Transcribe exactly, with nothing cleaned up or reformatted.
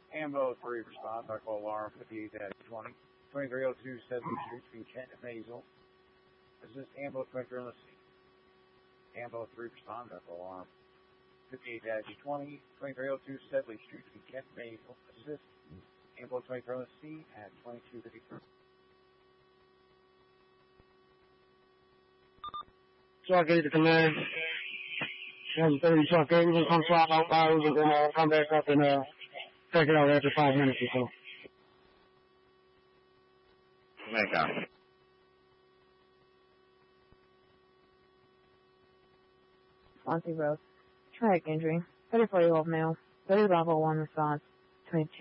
Ambo three response, medical alarm fifty-eight twenty, twenty-three oh two seventh Street between Kent and Maysville. Assist Ambo twenty-three on the scene. Ambo three response, medical alarm fifty-eight twenty, twenty-three oh two Sedley Street between Kent and Maysville. Assist Ambo twenty-three on the scene at twenty-two fifty-three. Truck eight to command. one thirty truck eight, we're going to come swap out bars and then uh, come back up and uh, take it out after five minutes or so. Make out. Swansea Road. Traumatic injury. thirty-four-year-old male. thirty Bravo one response. twenty-two